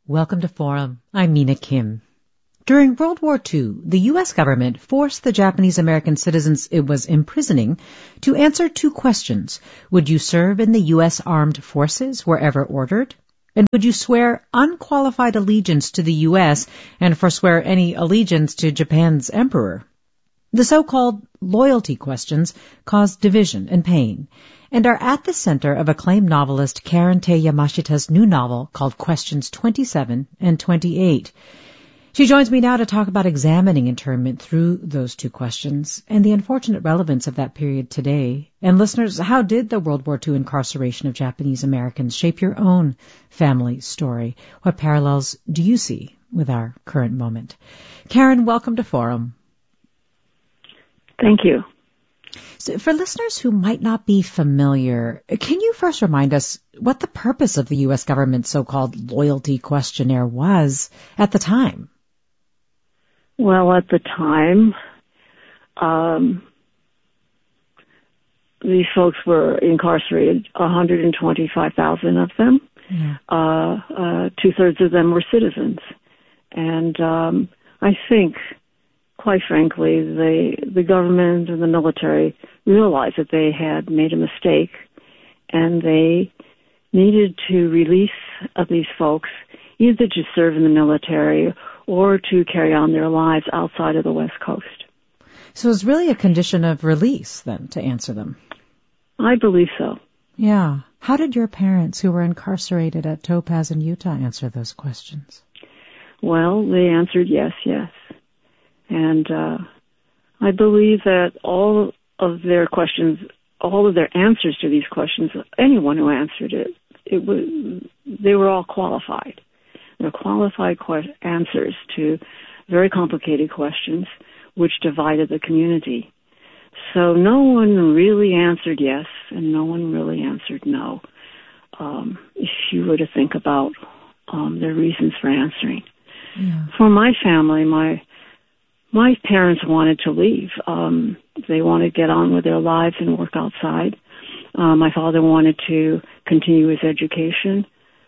Welcome to Forum. I'm Mina Kim. During World War II, the U.S. government forced the Japanese American citizens it was imprisoning to answer two questions. Would you serve in the U.S. Armed Forces wherever ordered? And would you swear unqualified allegiance to the U.S. and forswear any allegiance to Japan's emperor? The so-called loyalty questions caused division and pain, and are at the center of acclaimed novelist Karen Tei Yamashita's new novel called Questions 27 and 28. She joins me now to talk about examining internment through those two questions and the unfortunate relevance of that period today. And listeners, how did the World War II incarceration of Japanese Americans shape your own family story? What parallels do you see with our current moment? Karen, welcome to Forum. Thank you. So for listeners who might not be familiar, can you first remind us what the purpose of the U.S. government's so-called loyalty questionnaire was at the time? Well, at the time, these folks were incarcerated, 125,000 of them. Yeah. Two-thirds of them were citizens. And I think, quite frankly, the government and the military realized that they had made a mistake, and they needed to release these folks either to serve in the military or to carry on their lives outside of the West Coast. So it was really a condition of release, then, to answer them? I believe so. Yeah. How did your parents, who were incarcerated at Topaz in Utah, answer those questions? Well, they answered yes. And I believe that all of their questions, all of their answers to these questions, anyone who answered they were all qualified. They're qualified answers to very complicated questions which divided the community. So no one really answered yes, and no one really answered no, if you were to think about their reasons for answering. Yeah. For my family, my parents wanted to leave. They wanted to get on with their lives and work outside. My father wanted to continue his education.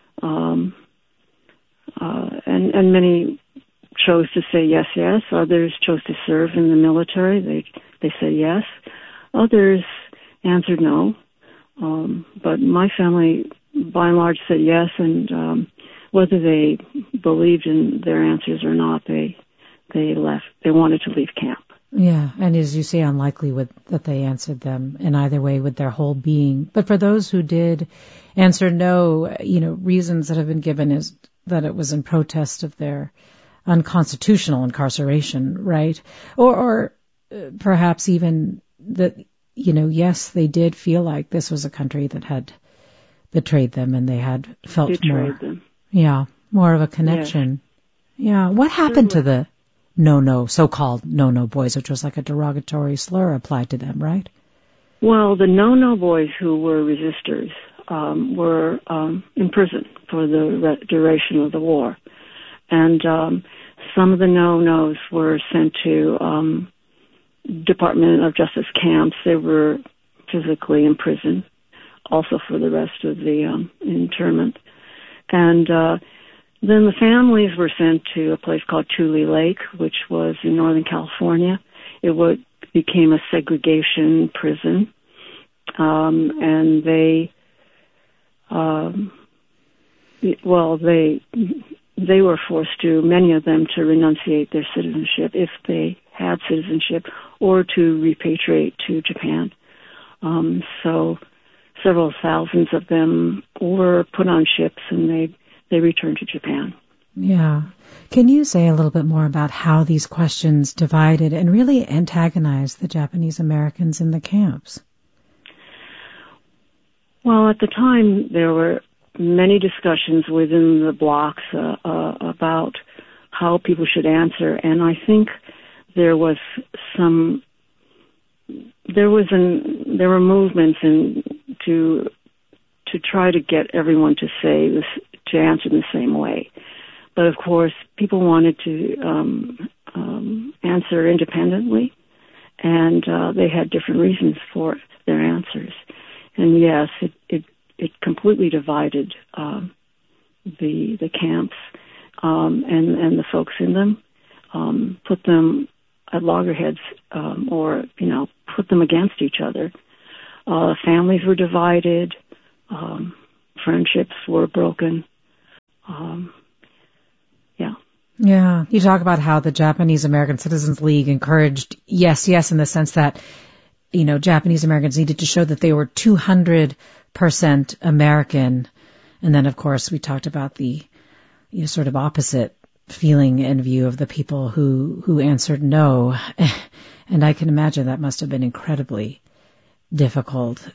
And many chose to say yes. Others chose to serve in the military. They said yes. Others answered no. But my family, by and large, said yes. And whether they believed in their answers or not, they left. They wanted to leave camp. Yeah, and as you say, unlikely that they answered them in either way with their whole being. But for those who did answer no, reasons that have been given is that it was in protest of their unconstitutional incarceration, right? Or perhaps even that, yes, they did feel like this was a country that had betrayed them and they had felt more of a connection. Yes. Yeah. What happened to the so-called no-no boys, which was like a derogatory slur applied to them, right? Well, the no-no boys who were resistors were in prison for the duration of the war. And some of the no-nos were sent to Department of Justice camps. They were physically in prison also for the rest of the internment. And then the families were sent to a place called Tule Lake, which was in Northern California. It became a segregation prison. And they were forced to, many of them, to renunciate their citizenship if they had citizenship, or to repatriate to Japan. So several thousands of them were put on ships and they returned to Japan. Yeah. Can you say a little bit more about how these questions divided and really antagonized the Japanese Americans in the camps? Well, at the time, there were many discussions within the blocks about how people should answer, and I think there were movements to try to get everyone to say this, to answer the same way. But of course, people wanted to answer independently, and they had different reasons for their answers. And yes, it completely divided the camps. and the folks in them, put them at loggerheads, or, put them against each other. Families were divided, friendships were broken. Yeah. You talk about how the Japanese American Citizens League encouraged yes, in the sense that, Japanese Americans needed to show that they were 200% American. And then, of course, we talked about the sort of opposite feeling and view of the people who answered no. And I can imagine that must have been incredibly difficult.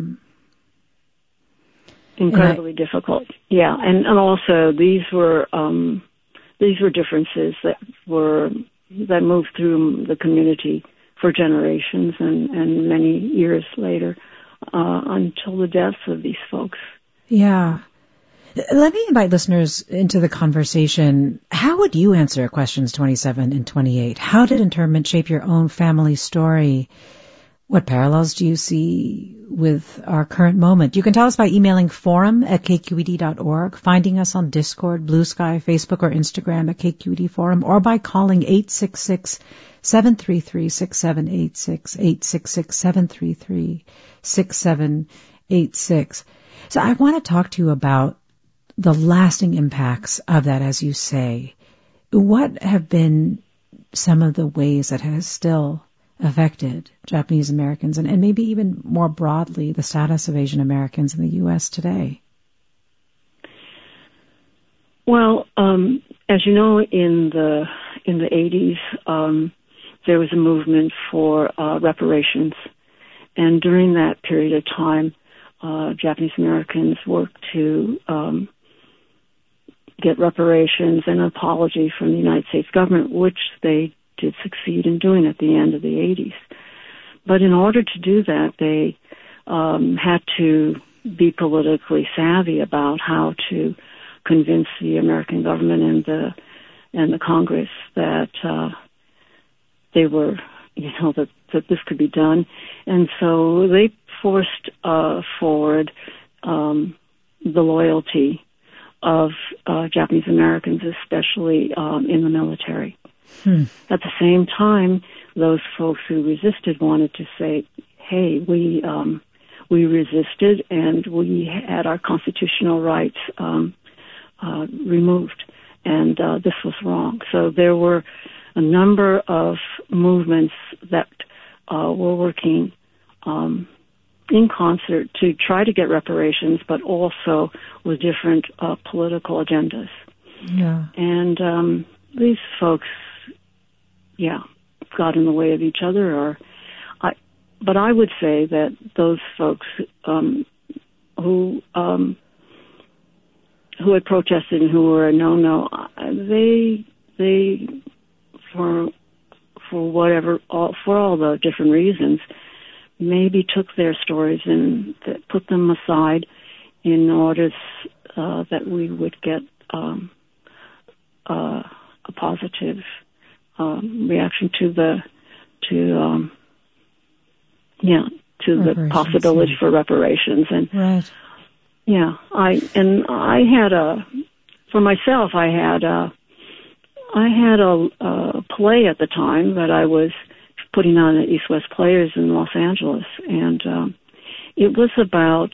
Incredibly difficult. Yeah. And also these were differences that moved through the community for generations and many years later, until the deaths of these folks. Yeah. Let me invite listeners into the conversation. How would you answer questions 27 and 28? How did internment shape your own family story? What parallels do you see with our current moment? You can tell us by emailing forum@kqed.org, finding us on Discord, Blue Sky, Facebook, or Instagram at KQED Forum, or by calling 866-733-6786, 866-733-6786. So I want to talk to you about the lasting impacts of that, as you say. What have been some of the ways that has still affected Japanese Americans and maybe even more broadly the status of Asian Americans in the U.S. today? Well, as you know, in the 80s, there was a movement for reparations, and during that period of time, Japanese Americans worked to get reparations and an apology from the United States government, which they did succeed in doing at the end of the 80s. But in order to do that, they had to be politically savvy about how to convince the American government and the Congress that they were, that this could be done. And so they forced forward the loyalty of Japanese Americans, especially in the military. At the same time, those folks who resisted wanted to say, hey, we resisted and we had our constitutional rights removed, and this was wrong. So there were a number of movements that were working in concert to try to get reparations, but also with different political agendas. Yeah. And these folks, got in the way of each other. But I would say that those folks who had protested and who were a no, they for all the different reasons, maybe took their stories and put them aside in order that we would get a positive reaction to the possibility for reparations. And right. I had a play at the time that I was putting on at East West Players in Los Angeles, and it was about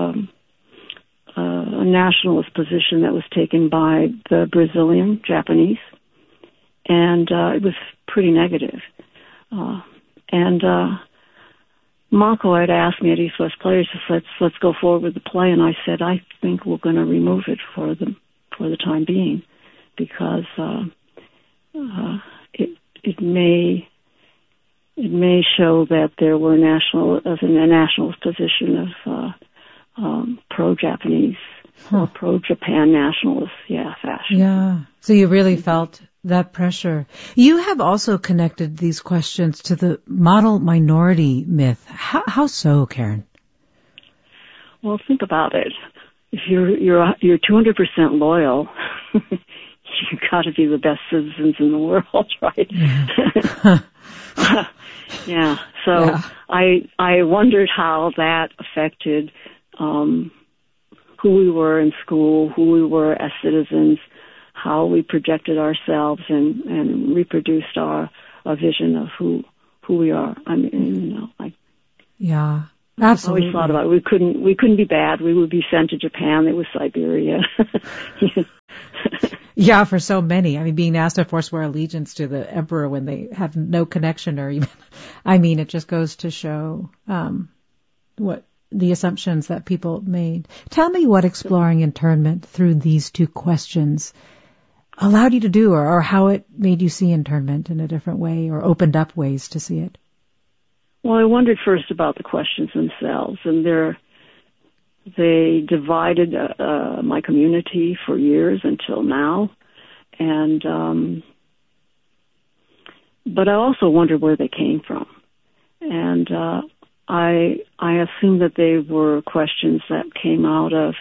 a nationalist position that was taken by the Brazilian Japanese, and it was pretty negative. And Mako had asked me at East West Players, let's go forward with the play, and I said, I think we're going to remove it for the time being, because it may show that there were a nationalist position of pro-Japanese or pro-Japan nationalist, fashion. Yeah. So you really felt that pressure. You have also connected these questions to the model minority myth. How so, Karen? Well, think about it. If you're 200% loyal, you've got to be the best citizens in the world, right? Yeah. So I wondered how that affected who we were in school, who we were as citizens, how we projected ourselves and reproduced a vision of who we are. I mean, yeah, absolutely. I always thought about it. We couldn't be bad. We would be sent to Japan. It was Siberia. Yeah, for so many. I mean, being asked to forswear allegiance to the emperor when they have no connection or even, I mean, it just goes to show what the assumptions that people made. Tell me what exploring internment through these two questions allowed you to do, or how it made you see internment in a different way or opened up ways to see it. Well, I wondered first about the questions themselves, and they divided my community for years until now, and but I also wondered where they came from, and I assumed that they were questions that came out of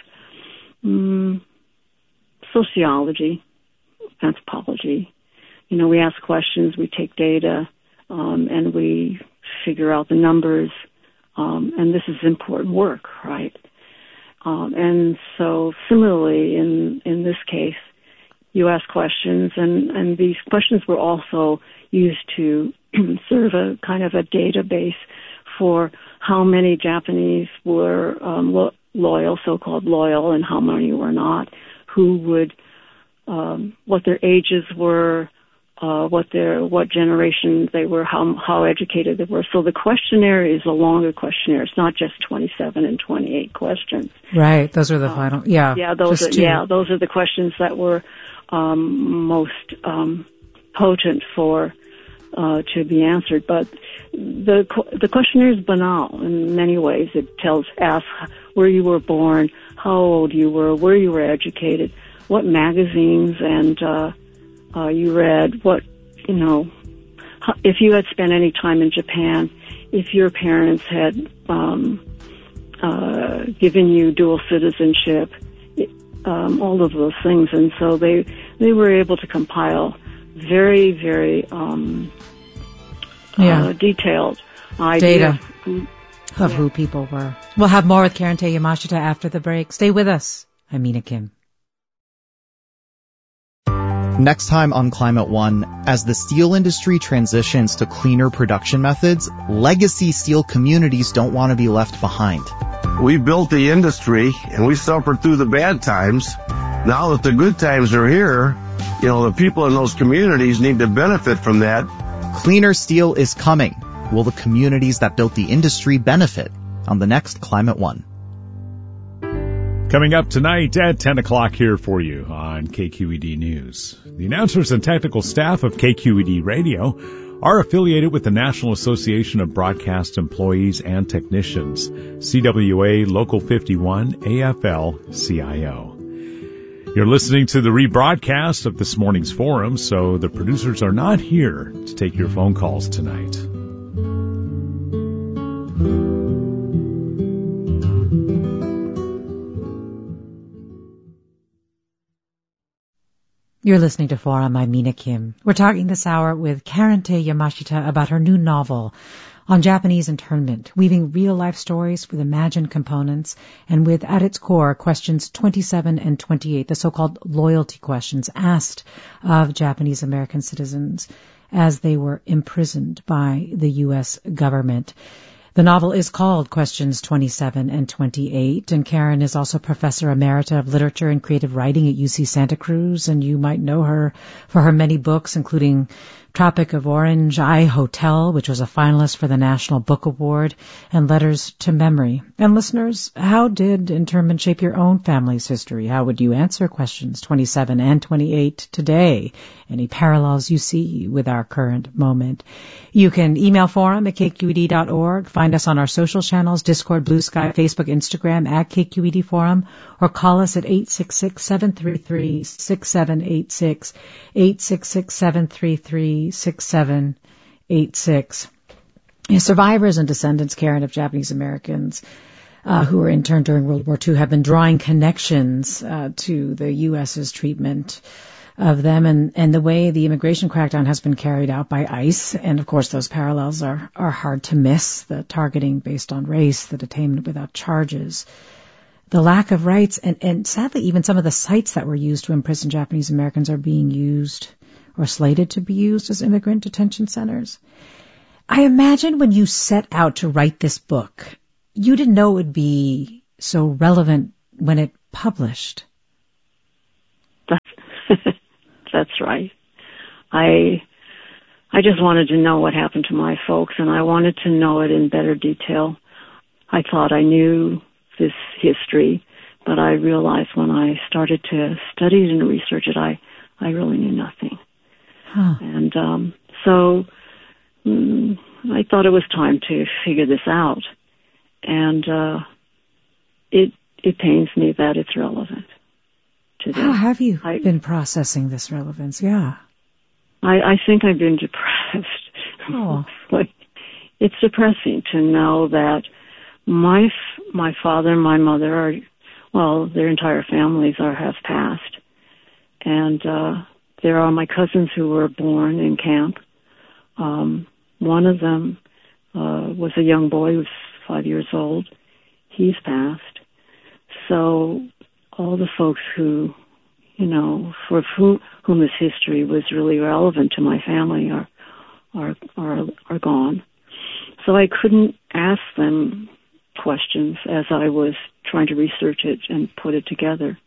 sociology, anthropology. You know, we ask questions, we take data, and we figure out the numbers, and this is important work, right? And so similarly in this case, you ask questions, and these questions were also used to serve a kind of a database for how many Japanese were loyal, so-called loyal, and how many were not, who would, what their ages were, what generation they were, how educated they were. So the questionnaire is a longer questionnaire. It's not just 27 and 28 questions. Right. Those are the final. Yeah. Yeah. Those are the questions that were most potent for to be answered. But the questionnaire is banal in many ways. It asks where you were born, how old you were, where you were educated, what magazines and you read, what, if you had spent any time in Japan, if your parents had given you dual citizenship, all of those things. And so they were able to compile very, very detailed data of who people were. We'll have more with Karen Tay Yamashita after the break. Stay with us. I'm Mina Kim. Next time on Climate One, as the steel industry transitions to cleaner production methods, legacy steel communities don't want to be left behind. We built the industry and we suffered through the bad times. Now that the good times are here, the people in those communities need to benefit from that. Cleaner steel is coming. Will the communities that built the industry benefit? On the next Climate One. Coming up tonight at 10 o'clock here for you on KQED News. The announcers and technical staff of KQED Radio are affiliated with the National Association of Broadcast Employees and Technicians, CWA Local 51 AFL-CIO. You're listening to the rebroadcast of this morning's forum, so the producers are not here to take your phone calls tonight. You're listening to Forum. I'm Mina Kim. We're talking this hour with Karen Tay Yamashita about her new novel on Japanese internment, weaving real-life stories with imagined components and with, at its core, questions 27 and 28, the so-called loyalty questions asked of Japanese American citizens as they were imprisoned by the U.S. government. The novel is called Questions 27 and 28, and Karen is also Professor Emerita of Literature and Creative Writing at UC Santa Cruz, and you might know her for her many books, including Tropic of Orange, I, Hotel, which was a finalist for the National Book Award, and Letters to Memory. And listeners, how did internment shape your own family's history? How would you answer questions 27 and 28 today? Any parallels you see with our current moment? You can email forum at kqed.org, find us on our social channels, Discord, Blue Sky, Facebook, Instagram, at KQED Forum, or call us at 866-733-6786, 866-733-6786. Survivors and descendants, Karen, of Japanese Americans who were interned during World War II have been drawing connections to the U.S.'s treatment of them and the way the immigration crackdown has been carried out by ICE. And, of course, those parallels are hard to miss, the targeting based on race, the detainment without charges. the lack of rights, and sadly even some of the sites that were used to imprison Japanese Americans are being used or slated to be used as immigrant detention centers. I imagine when you set out to write this book, you didn't know it would be so relevant when it published. That's right. I just wanted to know what happened to my folks, and I wanted to know it in better detail. I thought I knew this history, but I realized when I started to study it and research it, I really knew nothing. Huh. And so I thought it was time to figure this out. And it pains me that it's relevant today. How have you been processing this relevance? Yeah. I think I've been depressed. Oh. It's depressing to know that my father and my mother their entire families have passed. And there are my cousins who were born in camp. One of them was a young boy who was 5 years old. He's passed. So all the folks who, for whom this history was really relevant to my family are gone. So I couldn't ask them questions as I was trying to research it and put it together.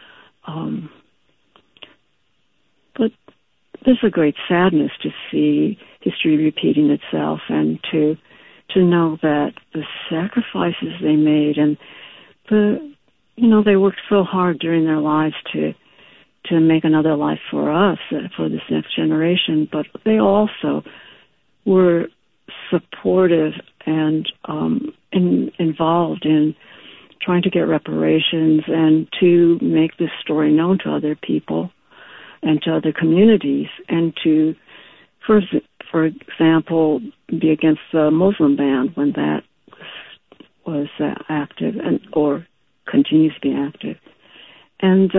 But there's a great sadness to see history repeating itself, and to know that the sacrifices they made and they worked so hard during their lives to make another life for us, for this next generation, but they also were supportive and involved in trying to get reparations and to make this story known to other people and to other communities, and to, for example, be against the Muslim ban when that was active or continues to be active. And,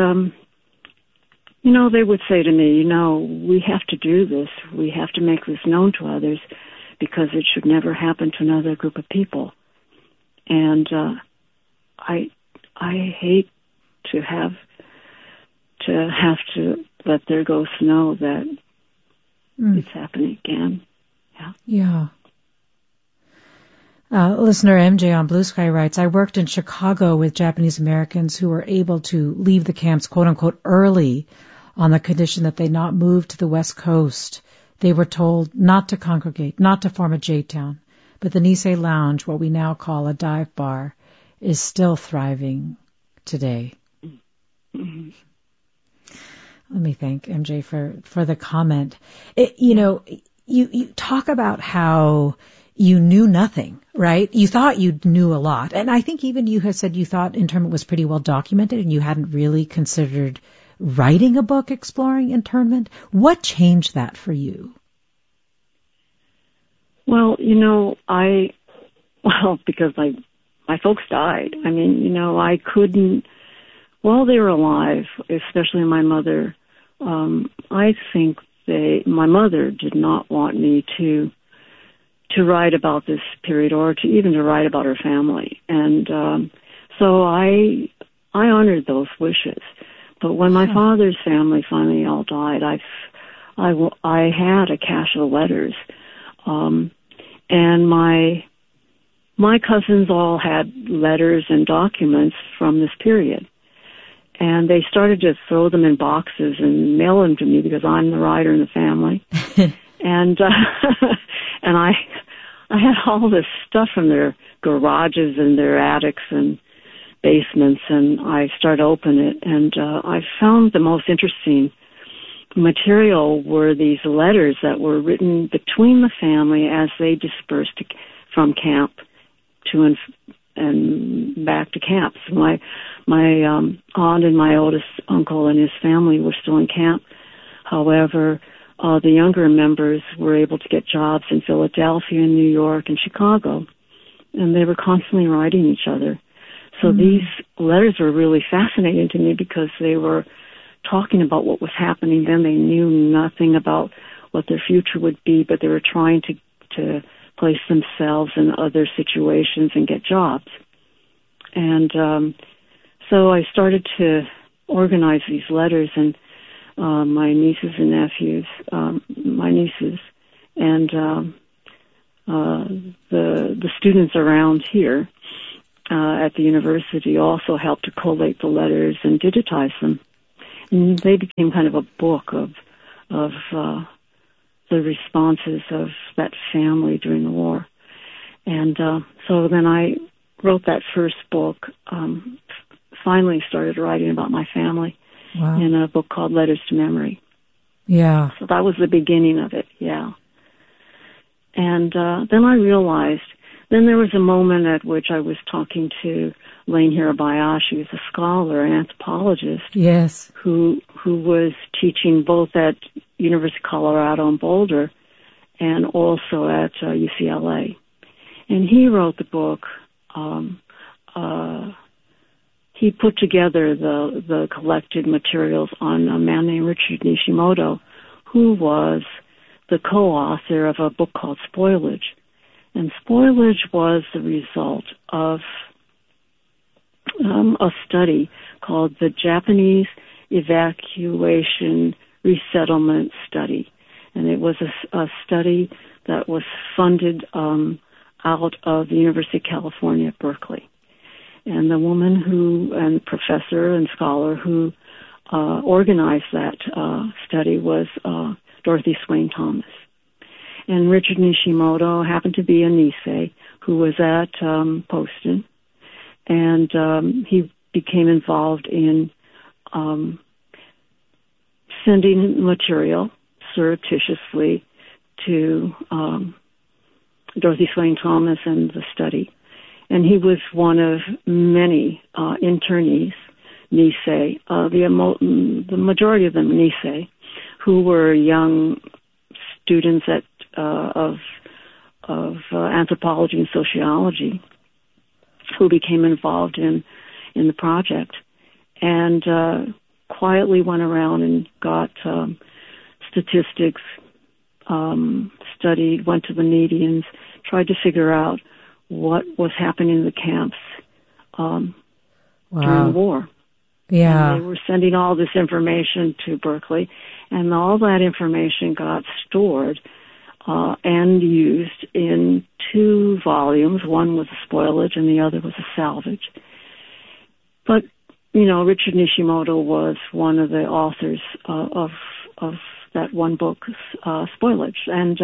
they would say to me, we have to do this. We have to make this known to others because it should never happen to another group of people. And I hate to have to let their ghosts know that it's happening again. Yeah. Listener MJ on Blue Sky writes, I worked in Chicago with Japanese Americans who were able to leave the camps, quote unquote, early on the condition that they not move to the West Coast. They were told not to congregate, not to form a J-town. But the Nisei Lounge, what we now call a dive bar, is still thriving today. Mm-hmm. Let me thank MJ for the comment. You talk about how you knew nothing, right? You thought you knew a lot. And I think even you had said you thought internment was pretty well documented and you hadn't really considered writing a book exploring internment. What changed that for you? Well, because my folks died. I mean, I couldn't, while they were alive, especially my mother, I think my mother did not want me to write about this period or even to write about her family. And so I honored those wishes. But when my father's family finally all died, I had a cache of letters. And my cousins all had letters and documents from this period. And they started to throw them in boxes and mail them to me because I'm the writer in the family. And I had all this stuff from their garages and their attics and basements, and I started to open it, and I found the most interesting material were these letters that were written between the family as they dispersed from camp to and back to camp. So my aunt and my oldest uncle and his family were still in camp. However, the younger members were able to get jobs in Philadelphia, New York, and Chicago, and they were constantly writing each other. So these letters were really fascinating to me because they were talking about what was happening then. They knew nothing about what their future would be, but they were trying to place themselves in other situations and get jobs. And So I started to organize these letters, and my nieces and nephews, my nieces, and the students around here at the university also helped to collate the letters and digitize them. And they became kind of a book of the responses of that family during the war. And so then I wrote that first book, finally started writing about my family in a book called Letters to Memory. Yeah. So that was the beginning of it, yeah. And then I realized, then there was a moment at which I was talking to Lane Hirabayashi, who's a scholar, an anthropologist, yes, who was teaching both at University of Colorado in Boulder and also at UCLA. And he wrote the book. He put together the collected materials on a man named Richard Nishimoto, who was the co-author of a book called Spoilage. And Spoilage was the result of a study called the Japanese Evacuation Resettlement Study. And it was a study that was funded out of the University of California at Berkeley. And the woman and professor and scholar who organized that study was Dorothy Swain Thomas. And Richard Nishimoto happened to be a Nisei who was at Poston, and he became involved in sending material surreptitiously to Dorothy Swain Thomas and the study. And he was one of many internees, Nisei, the majority of them Nisei, who were young students of anthropology and sociology, who became involved in the project, and quietly went around and got statistics, studied, went to the medians, tried to figure out what was happening in the camps during the war. Yeah. And they were sending all this information to Berkeley, and all that information got stored and used in 2 volumes. One was a spoilage and the other was a salvage. But, Richard Nishimoto was one of the authors of that one book, Spoilage. And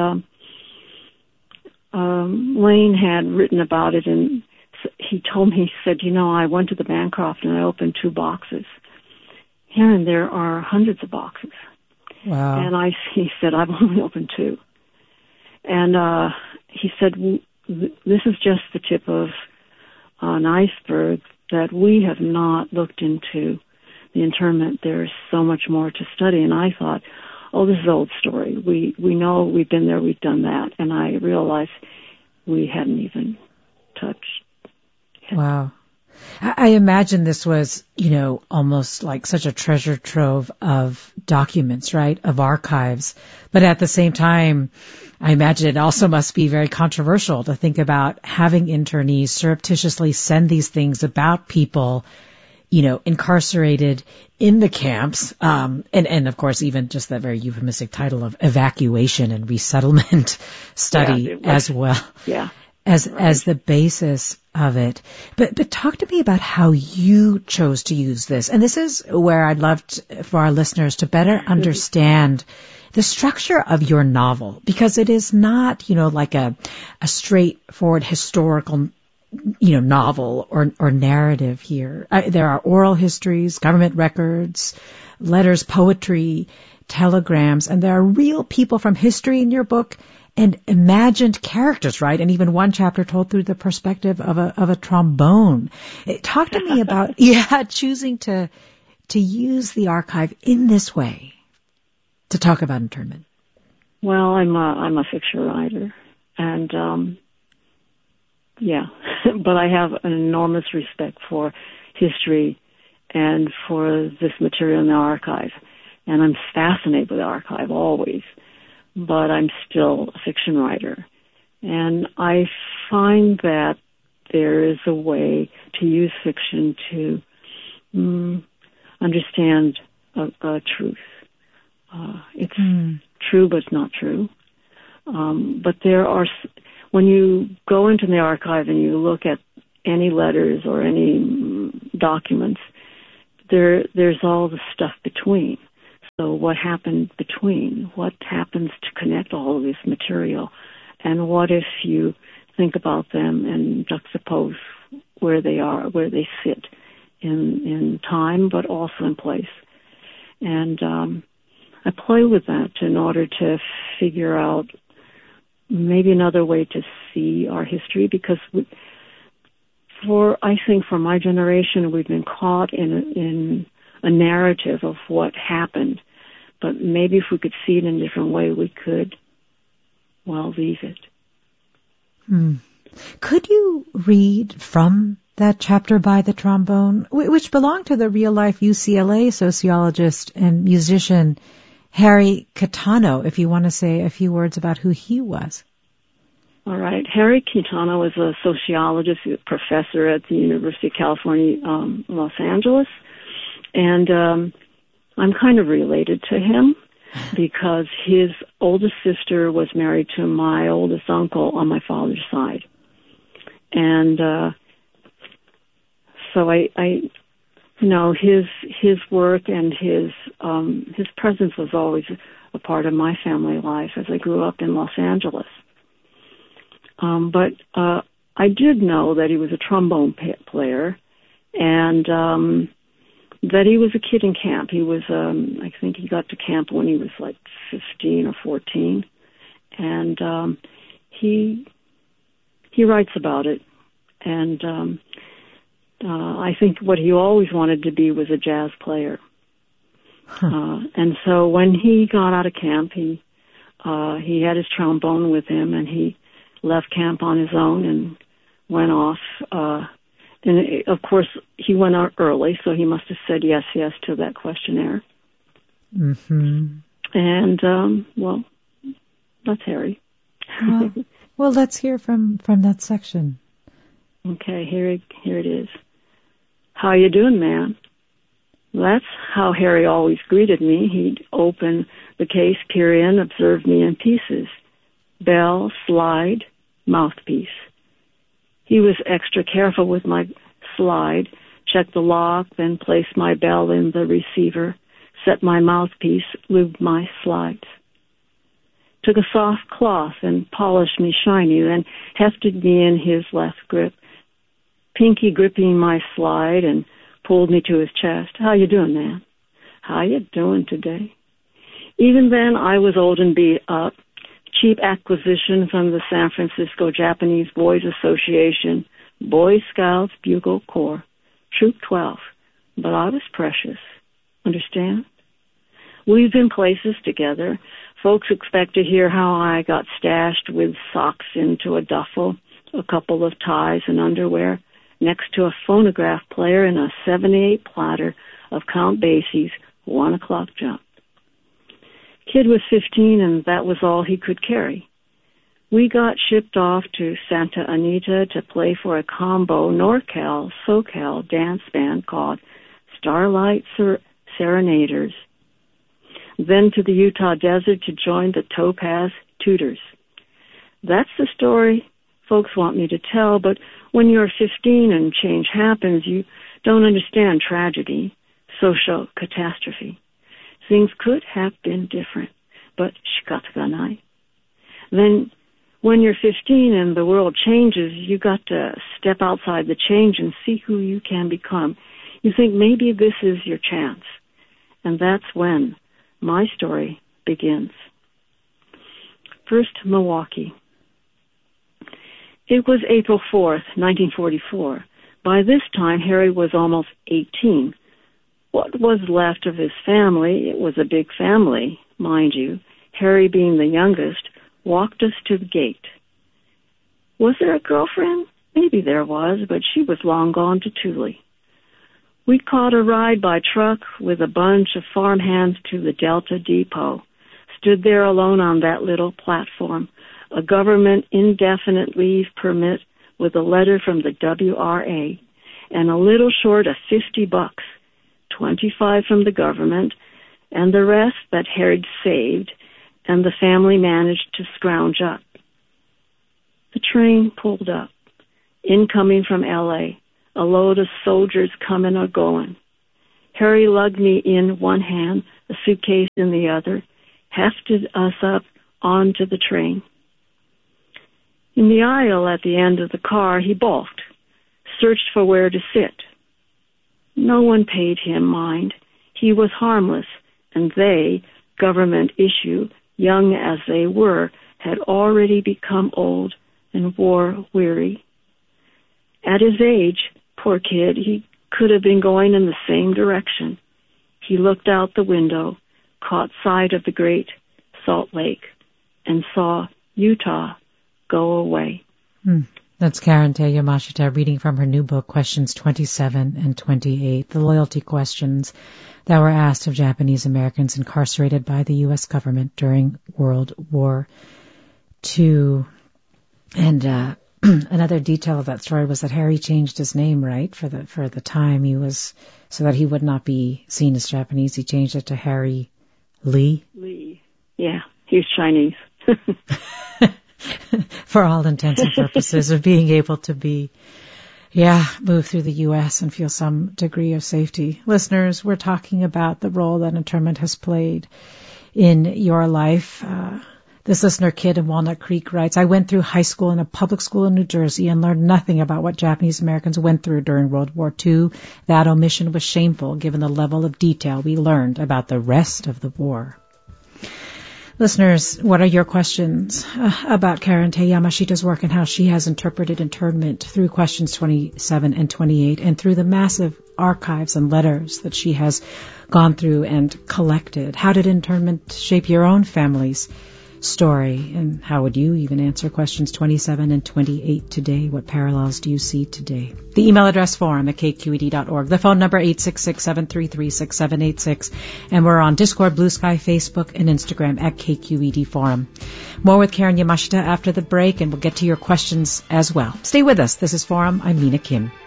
Lane had written about it, and he told me, he said, I went to the Bancroft and I opened 2 boxes. Here and there are hundreds of boxes. Wow. And he said, I've only opened 2. And he said, this is just the tip of an iceberg, that we have not looked into the internment. There's so much more to study. And I thought, oh, this is an old story. We know, we've been there, we've done that. And I realized we hadn't even touched. Wow. I imagine this was, almost like such a treasure trove of documents, right, of archives. But at the same time, I imagine it also must be very controversial to think about having internees surreptitiously send these things about people, incarcerated in the camps, and of course even just that very euphemistic title of evacuation and resettlement study as well. Yeah. As the basis of it. But talk to me about how you chose to use this. And this is where I'd love for our listeners to better understand the structure of your novel, because it is not, like a straightforward historical, novel or narrative here. There are oral histories, government records, letters, poetry, telegrams, and there are real people from history in your book and imagined characters, right? And even one chapter told through the perspective of a trombone. Talk to me about, choosing to use the archive in this way to talk about internment. Well, I'm a fiction writer, and but I have an enormous respect for history and for this material in the archive, and I'm fascinated with the archive always. But I'm still a fiction writer. And I find that there is a way to use fiction to understand a truth. It's true, but it's not true. But there are, when you go into the archive and you look at any letters or any documents, there's all the stuff between. So what happened between? What happens to connect all of this material? And what if you think about them and juxtapose where they are, where they sit in time, but also in place? And I play with that in order to figure out maybe another way to see our history, because I think for my generation, we've been caught in a narrative of what happened. But maybe if we could see it in a different way, we could, leave it. Could you read from that chapter by the trombone, which belonged to the real-life UCLA sociologist and musician Harry Kitano, if you want to say a few words about who he was? All right. Harry Kitano was a sociologist, a professor at the University of California, Los Angeles. And I'm kind of related to him because his oldest sister was married to my oldest uncle on my father's side. And so I his work and his presence was always a part of my family life as I grew up in Los Angeles. But I did know that he was a trombone player, and that he was a kid in camp. He was, I think he got to camp when he was like 15 or 14, and he writes about it. And I think what he always wanted to be was a jazz player. And so when he got out of camp, he had his trombone with him, and he left camp on his own and went off. And of course, he went out early, so he must have said yes to that questionnaire. Mm-hmm. And that's Harry. Well, let's hear from that section. Okay, here it is. How you doing, man? That's how Harry always greeted me. He'd open the case, peer in, observe me in pieces. Bell, slide, mouthpiece. He was extra careful with my slide, checked the lock, then placed my bell in the receiver, set my mouthpiece, lubed my slides. Took a soft cloth and polished me shiny, then hefted me in his left grip, pinky gripping my slide and pulled me to his chest. How you doing, man? How you doing today? Even then, I was old and beat up. Cheap acquisition from the San Francisco Japanese Boys Association, Boy Scouts Bugle Corps, Troop 12. But I was precious. Understand? We've been places together. Folks expect to hear how I got stashed with socks into a duffel, a couple of ties and underwear, next to a phonograph player and a 78 platter of Count Basie's 1 o'clock jump. Kid was 15, and that was all he could carry. We got shipped off to Santa Anita to play for a combo NorCal-SoCal dance band called Starlight Serenaders. Then to the Utah desert to join the Topaz Tutors. That's the story folks want me to tell, but when you're 15 and change happens, you don't understand tragedy, social catastrophe. Things could have been different, but shikatsuganai. Then when you're 15 and the world changes, you got to step outside the change and see who you can become. You think maybe this is your chance. And that's when my story begins. First, Milwaukee. It was April 4th, 1944. By this time, Harry was almost 18. What was left of his family, it was a big family, mind you, Harry being the youngest, walked us to the gate. Was there a girlfriend? Maybe there was, but she was long gone to Thule. We caught a ride by truck with a bunch of farmhands to the Delta Depot, stood there alone on that little platform, a government indefinite leave permit with a letter from the WRA, and a little short of $50 $25 from the government, and the rest that Harry saved, and the family managed to scrounge up. The train pulled up, incoming from L.A., a load of soldiers coming or going. Harry lugged me in one hand, a suitcase in the other, hefted us up onto the train. In the aisle at the end of the car, he balked, searched for where to sit. No one paid him mind. He was harmless, and they, government issue, young as they were, had already become old and war-weary. At his age, poor kid, he could have been going in the same direction. He looked out the window, caught sight of the Great Salt Lake, and saw Utah go away. That's Karen Te Yamashita reading from her new book, Questions 27 and 28, the loyalty questions that were asked of Japanese Americans incarcerated by the U.S. government during World War II. And another detail of that story was that Harry changed his name, right, for the time he was, so that he would not be seen as Japanese. He changed it to Harry Lee. Lee. Yeah, he's Chinese. For all intents and purposes of being able to be, move through the U.S. and feel some degree of safety. Listeners, we're talking about the role that internment has played in your life. This listener, Kid in Walnut Creek, writes, I went through high school in a public school in New Jersey and learned nothing about what Japanese Americans went through during World War II. That omission was shameful given the level of detail we learned about the rest of the war. Listeners, what are your questions about Karen Te Yamashita's work and how she has interpreted internment through questions 27 and 28 and through the massive archives and letters that she has gone through and collected? How did internment shape your own family's story? And how would you even answer questions 27 and 28 today? What parallels do you see today? The email address forum@kqed.org. The phone number 866-733-6786. And we're on Discord, Blue Sky, Facebook, and Instagram at KQED Forum. More with Karen Yamashita after the break, and we'll get to your questions as well. Stay with us. This is Forum. I'm Mina Kim.